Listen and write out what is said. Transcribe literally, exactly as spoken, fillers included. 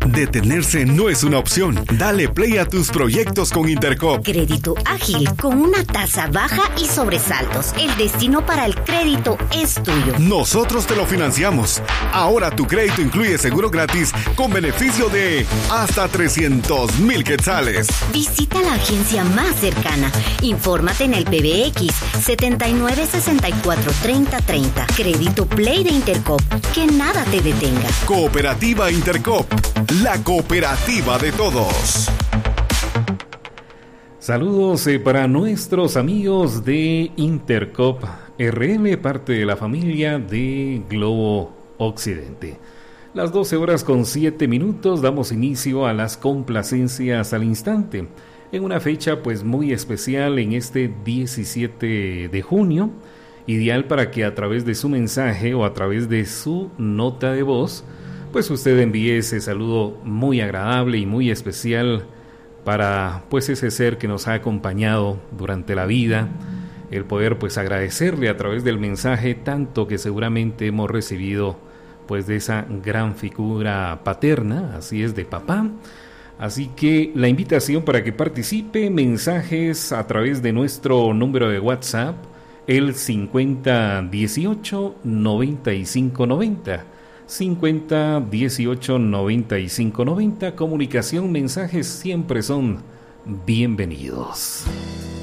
Detenerse no es una opción. Dale play a tus proyectos con Intercop. Crédito ágil, con una tasa baja y sobresaltos. El destino para el crédito es tuyo. Nosotros te lo financiamos. Ahora tu crédito incluye seguro gratis con beneficio de hasta trescientos mil quetzales. Visita la agencia más cercana. Infórmate en el P B X setenta y nueve sesenta y cuatro treinta treinta. Crédito Play de Intercop. Que nada te detenga. Cooperativa Intercop, la cooperativa de todos. Saludos eh, para nuestros amigos de Intercop R M, parte de la familia de Globo Occidente. Las doce horas con siete minutos damos inicio a las complacencias al instante, en una fecha pues muy especial en este diecisiete de junio, ideal para que a través de su mensaje o a través de su nota de voz, pues usted envíe ese saludo muy agradable y muy especial para pues ese ser que nos ha acompañado durante la vida, el poder pues agradecerle a través del mensaje tanto que seguramente hemos recibido pues de esa gran figura paterna, así es, de papá. Así que la invitación para que participe, mensajes a través de nuestro número de WhatsApp, el cincuenta dieciocho noventa y cinco noventa. cincuenta dieciocho noventa y cinco noventa. Comunicación, mensajes siempre son bienvenidos.